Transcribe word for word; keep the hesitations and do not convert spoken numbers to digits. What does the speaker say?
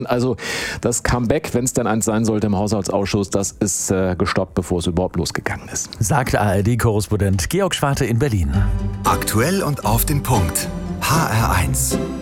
Also das Comeback, wenn es dann eins sein sollte im Haushaltsausschuss, das ist äh, gestoppt, bevor es überhaupt losgegangen ist. Sagt A R D-Korrespondent Georg Schwarte in Berlin. Aktuell und auf den Punkt. H R eins.